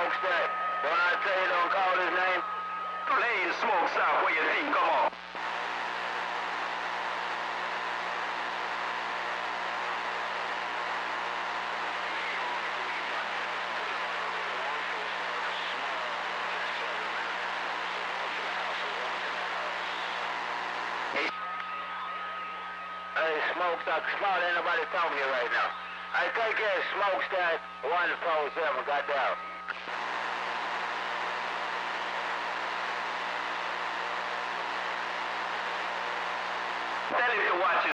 Smokestack. When I tell you don't call his name, Lay the smoke stop where you think, come on. hey, Smokestack, smart, ain't nobody talking to you right now. Hey, take care, Smokestack, 147, got down. Tell him to watch his